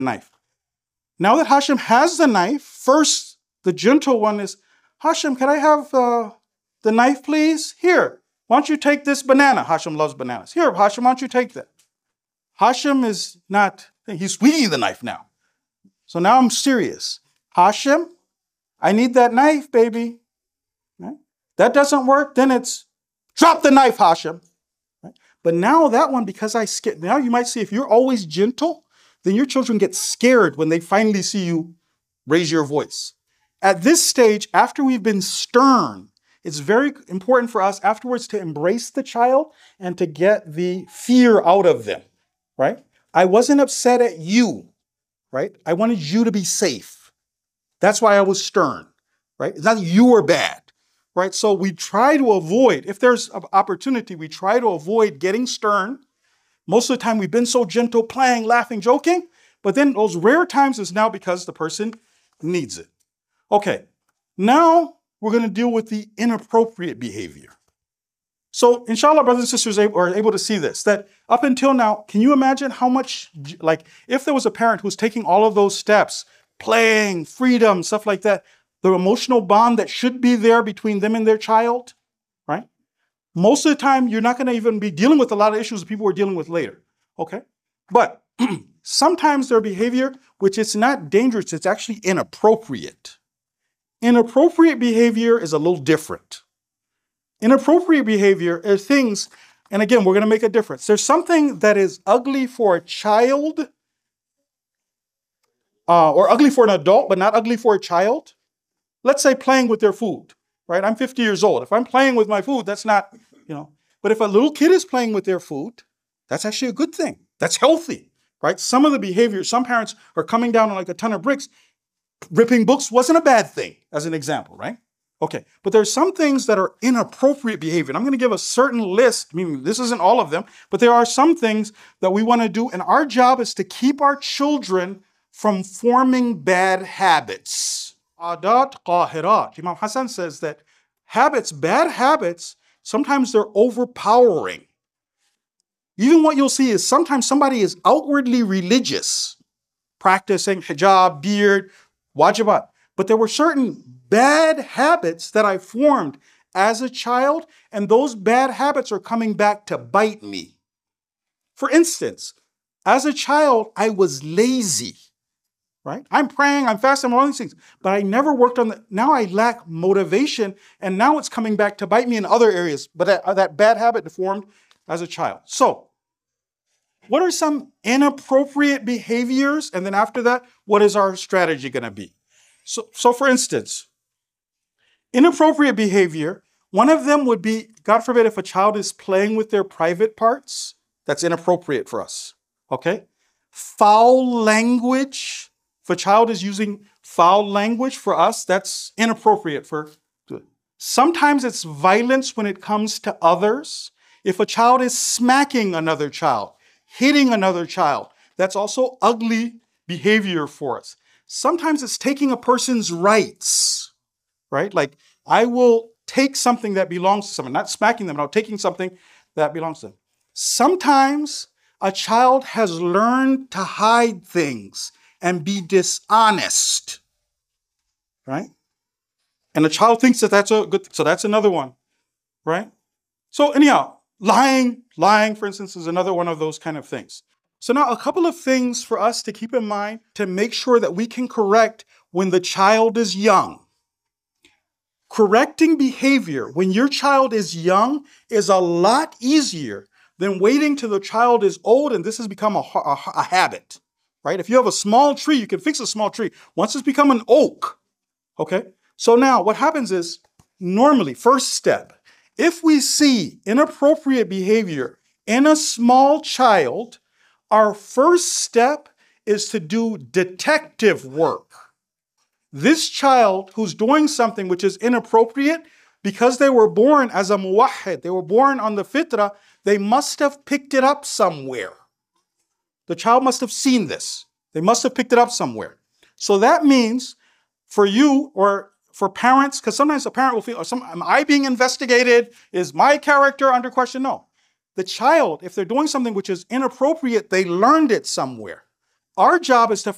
knife. Now that Hashem has the knife, first, the gentle one is, Hashem, can I have the knife, please? Here, why don't you take this banana? Hashem loves bananas. Here, Hashem, why don't you take that? Hashem is not, he's swinging the knife now. So now I'm serious. Hashem, I need that knife, baby. Right? That doesn't work, then it's, drop the knife, Hashem. Right? But now that one, because I skip, now you might see if you're always gentle, then your children get scared when they finally see you raise your voice. At this stage, after we've been stern, it's very important for us afterwards to embrace the child and to get the fear out of them, right? I wasn't upset at you, right? I wanted you to be safe. That's why I was stern, right? It's not that you were bad, right? So we try to avoid, if there's an opportunity, we try to avoid getting stern. Most of the time we've been so gentle, playing, laughing, joking, but then those rare times is now because the person needs it. Okay, now we're going to deal with the inappropriate behavior. So inshallah, brothers and sisters are able to see this, that up until now, can you imagine how much, like if there was a parent who's taking all of those steps, playing, freedom, stuff like that, the emotional bond that should be there between them and their child, right? Most of the time, you're not going to even be dealing with a lot of issues that people are dealing with later, okay? But sometimes their behavior, which is not dangerous, it's actually inappropriate. Inappropriate behavior is a little different. Inappropriate behavior are things, and again, we're going to make a difference. There's something that is ugly for a child, or ugly for an adult, but not ugly for a child. Let's say playing with their food, right? I'm 50 years old. If I'm playing with my food, that's not, but if a little kid is playing with their food, that's actually a good thing. That's healthy, right? Some of the behavior, some parents are coming down on like a ton of bricks. Ripping books wasn't a bad thing, as an example, right? Okay, but there's some things that are inappropriate behavior. And I'm going to give a certain list, meaning this isn't all of them, but there are some things that we want to do. And our job is to keep our children from forming bad habits. Adat qahirat. Imam Hassan says that habits, bad habits, sometimes they're overpowering. Even what you'll see is sometimes somebody is outwardly religious, practicing hijab, beard, wajibat. But there were certain bad habits that I formed as a child, and those bad habits are coming back to bite me. For instance, as a child, I was lazy, right? I'm praying, I'm fasting, all these things, but I never worked on the, now I lack motivation, and now it's coming back to bite me in other areas, but that bad habit formed as a child. So, what are some inappropriate behaviors? And then after that, what is our strategy going to be? So for instance, inappropriate behavior, one of them would be, God forbid, if a child is playing with their private parts, that's inappropriate for us, okay? Foul language, if a child is using foul language for us, that's inappropriate for. Sometimes it's violence when it comes to others. If a child is smacking another child, hitting another child, that's also ugly behavior for us. Sometimes it's taking a person's rights, right? Like I will take something that belongs to someone, not smacking them, but taking something that belongs to them. Sometimes a child has learned to hide things and be dishonest, right? And the child thinks that that's a good, so that's another one, right? So anyhow, lying, for instance, is another one of those kind of things. So now a couple of things for us to keep in mind to make sure that we can correct when the child is young. Correcting behavior when your child is young is a lot easier than waiting till the child is old and this has become a habit, right? If you have a small tree, you can fix a small tree. Once it's become an oak, okay? So now what happens is, normally, first step, if we see inappropriate behavior in a small child, our first step is to do detective work. This child who's doing something which is inappropriate, because they were born as a muwahhid, they were born on the fitrah, they must have picked it up somewhere. The child must have seen this. They must have picked it up somewhere. So that means for you or for parents, because sometimes a parent will feel, am I being investigated? Is my character under question? No. The child, if they're doing something which is inappropriate, they learned it somewhere. Our job is to